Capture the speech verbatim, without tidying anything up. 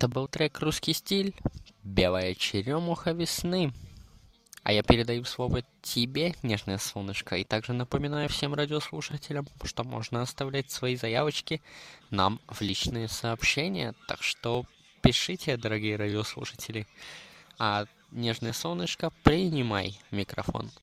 Это был трек «Русский стиль», «Белая черемуха весны». А я передаю слово тебе, нежное солнышко, и также напоминаю всем радиослушателям, что можно оставлять свои заявочки нам в личные сообщения. Так что пишите, дорогие радиослушатели. А нежное солнышко, принимай микрофон.